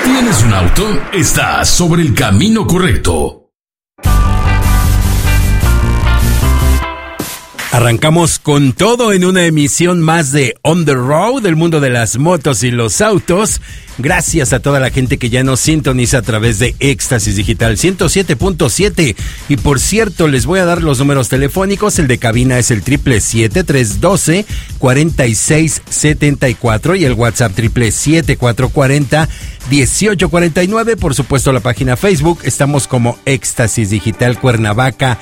¿Tienes un auto? Estás sobre el camino correcto. Arrancamos con todo en una emisión más de On the Road, el mundo de las motos y los autos. Gracias a toda la gente que ya nos sintoniza a través de Éxtasis Digital 107.7. Y por cierto, les voy a dar los números telefónicos. El de cabina es el 777-312-4674 y el WhatsApp 777-440-1849. Por supuesto, la página Facebook. Estamos como Éxtasis Digital Cuernavaca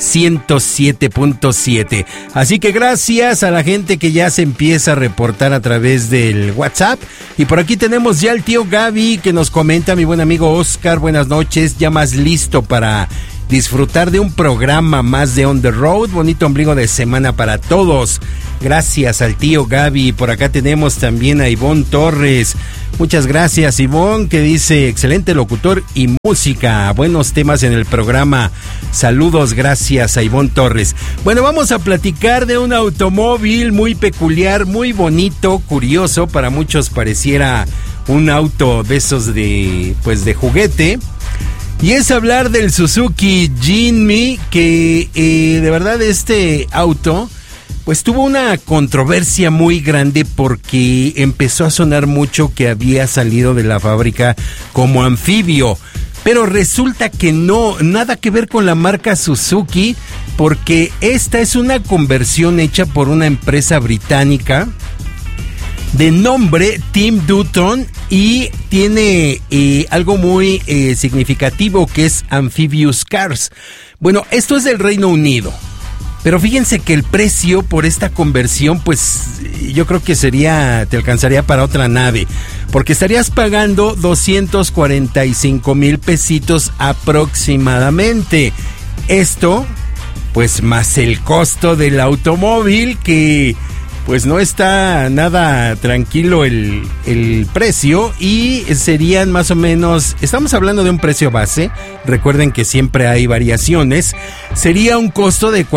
107.7. Así que gracias a la gente que ya se empieza a reportar a través del WhatsApp. Y por aquí tenemos ya al tío Gaby que nos comenta, mi buen amigo Oscar, buenas noches, ya más listo para disfrutar de un programa más de On the Road. Bonito ombligo de semana para todos. Gracias al tío Gaby. Por acá tenemos también a Ivonne Torres. Muchas gracias, Ivonne, que dice, excelente locutor y música, buenos temas en el programa. Saludos, gracias a Ivonne Torres. Bueno, vamos a platicar de un automóvil muy peculiar, muy bonito, curioso. Para muchos pareciera un auto de esos de juguete. Y es hablar del Suzuki Jimny, que de verdad este auto pues tuvo una controversia muy grande porque empezó a sonar mucho que había salido de la fábrica como anfibio. Pero resulta que no, nada que ver con la marca Suzuki, porque esta es una conversión hecha por una empresa británica de nombre Tim Dutton y tiene algo muy significativo que es Amphibious Cars. Bueno, esto es del Reino Unido, pero fíjense que el precio por esta conversión, pues yo creo que te alcanzaría para otra nave, porque estarías pagando 245,000 pesitos aproximadamente. Esto, pues más el costo del automóvil, que pues no está nada tranquilo el precio, y serían más o menos, estamos hablando de un precio base, recuerden que siempre hay variaciones, sería un costo de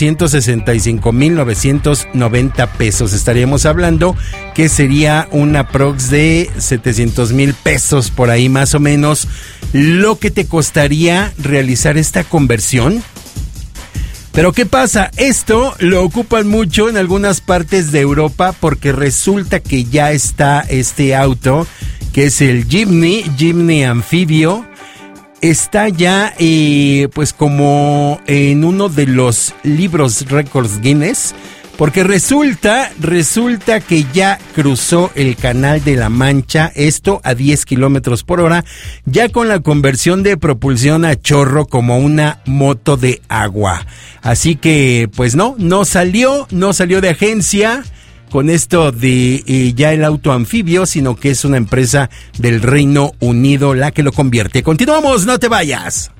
465,990 pesos, estaríamos hablando que sería una aprox de 700,000 pesos por ahí más o menos, lo que te costaría realizar esta conversión. Pero ¿qué pasa? Esto lo ocupan mucho en algunas partes de Europa porque resulta que ya está este auto, que es el Jimny Anfibio. Está ya pues como en uno de los libros récords Guinness, porque resulta que ya cruzó el Canal de la Mancha, esto a 10 kilómetros por hora, ya con la conversión de propulsión a chorro como una moto de agua. Así que, pues no salió de agencia con esto de ya el auto anfibio, sino que es una empresa del Reino Unido la que lo convierte. Continuamos, no te vayas.